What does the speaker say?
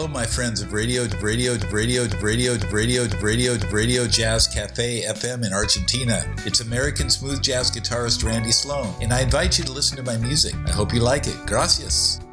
Hello, my friends of Radio Jazz Cafe FM in Argentina. It's American smooth jazz guitarist Randy Sloan, and I invite you to listen to my music. I hope you like it. Gracias.